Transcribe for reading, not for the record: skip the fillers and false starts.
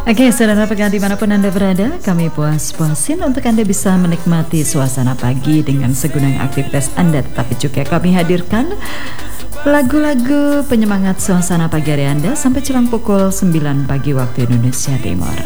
Oke, saudara pendengar dimanapun Anda berada, kami puas-puasin untuk Anda bisa menikmati suasana pagi dengan segudang aktivitas Anda. Tetapi juga kami hadirkan lagu-lagu penyemangat suasana pagi hari Anda sampai jelang pukul 9 pagi waktu Indonesia Timur.